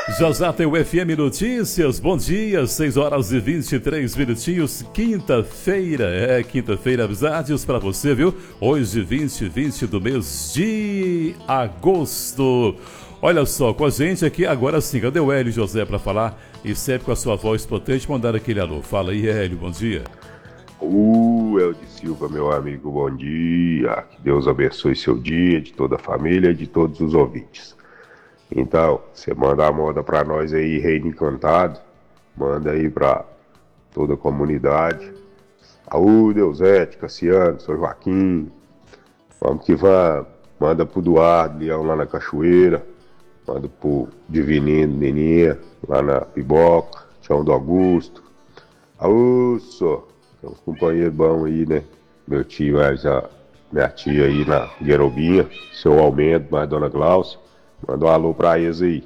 Já já tem o FM Notícias, bom dia, 6 horas e 23 minutinhos, quinta-feira, amizades pra você, viu? Hoje, 20 do mês de agosto. Olha só, com a gente aqui, agora sim, cadê o Hélio José pra falar? E sempre com a sua voz potente, mandar aquele alô. Fala aí, Hélio, bom dia. Elde Silva, meu amigo, bom dia. Que Deus abençoe seu dia, de toda a família e de todos os ouvintes. Então, você manda a moda pra nós aí, Reino Encantado. Manda aí pra toda a comunidade. Saúde, Eusete, Cassiano, São Joaquim. Vamos que vamos. Manda pro Eduardo, Leão lá na Cachoeira. Manda pro Divinino, Neninha, lá na Piboca. Tião do Augusto. Augusto, tem uns companheiros bons aí, né? Meu tio, minha tia aí na Guerobinha. Seu Aumento, mais Dona Glaucia. Manda um alô pra eles aí.